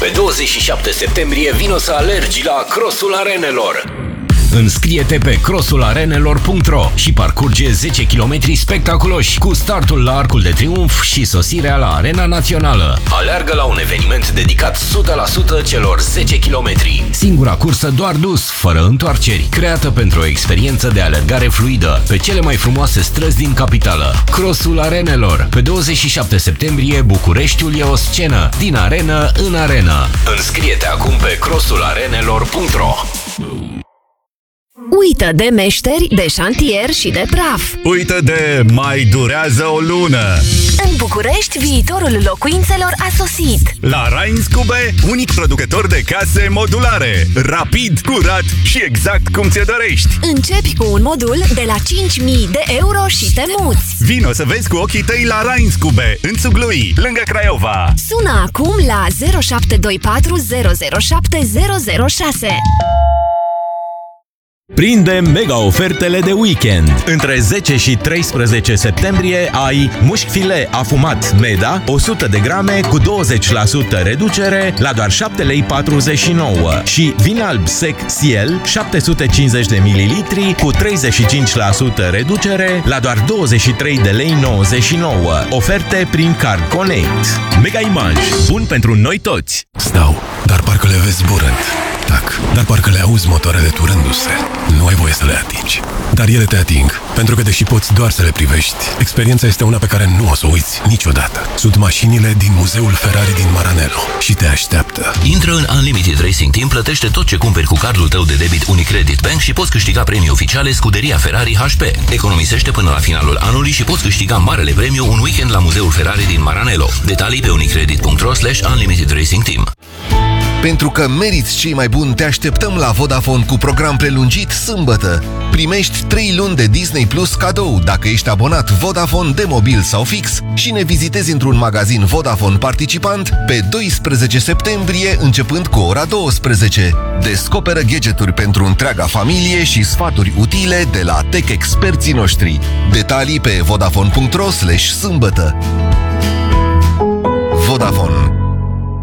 Pe 27 septembrie vino să alergi la Crossul Arenelor. Înscrie-te pe crossulareenelor.ro și parcurge 10 km spectaculoși cu startul la Arcul de Triunf și sosirea la Arena Națională. Aleargă la un eveniment dedicat 100% celor 10 km. Singura cursă doar dus, fără întoarceri, creată pentru o experiență de alergare fluidă pe cele mai frumoase străzi din capitală. Crossul Arenelor. Pe 27 septembrie, Bucureștiul e o scenă, din arenă în arenă. Înscrie-te acum pe crossulareenelor.ro. Uită de meșteri, de șantier și de praf. Uită de mai durează o lună. În București, viitorul locuințelor a sosit. La Rheinskube, unic producător de case modulare. Rapid, curat și exact cum ți-o dorești. Începi cu un modul de la 5.000 de euro și te muți. Vino să vezi cu ochii tăi la Rheinskube, în Țuglui, lângă Craiova. Sună acum la 0724 007 006. Prinde mega ofertele de weekend. Între 10 și 13 septembrie ai mușc filet afumat Meda 100 de grame cu 20% reducere la doar 7,49 lei și vin alb sec Ciel 750 de ml cu 35% reducere la doar 23,99 lei. Oferte prin Card Connect. Mega Image. Bun pentru noi toți. Stau, dar parcă le vezi zburând. Tac, dar parcă le auzi motoarele turându-se. Nu ai voie să le atingi. Dar ele te ating, pentru că deși poți doar să le privești, experiența este una pe care nu o să o uiți niciodată. Sunt mașinile din Muzeul Ferrari din Maranello și te așteaptă. Intră în Unlimited Racing Team, plătește tot ce cumperi cu cardul tău de debit Unicredit Bank și poți câștiga premii oficiale Scuderia Ferrari HP. Economisește până la finalul anului și poți câștiga marele premiu un weekend la Muzeul Ferrari din Maranello. Detalii pe unicredit.ro/Unlimited Racing Team. Pentru că meriți cei mai buni, te așteptăm la Vodafone cu program prelungit sâmbătă. Primești 3 luni de Disney Plus cadou dacă ești abonat Vodafone de mobil sau fix și ne vizitezi într-un magazin Vodafone participant pe 12 septembrie începând cu ora 12. Descoperă gadgeturi pentru întreaga familie și sfaturi utile de la tech-experții noștri. Detalii pe vodafone.ro/sâmbătă. Vodafone.